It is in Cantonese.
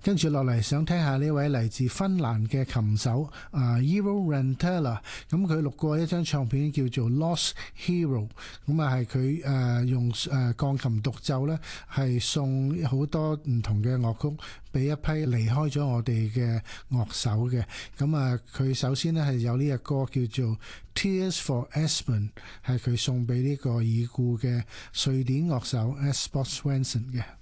跟住落嚟想聽下呢位嚟自芬蘭嘅琴手Eero Rantala， 咁佢錄過一張唱片叫做 Lost Hero， 咁係佢用鋼琴獨奏咧，係送好多唔同嘅樂曲俾一批離開咗我哋嘅樂手嘅。咁佢首先咧係有呢隻歌叫做 Tears for Espen， 係佢送俾呢個已故嘅瑞典樂手 Espen Svensson 嘅。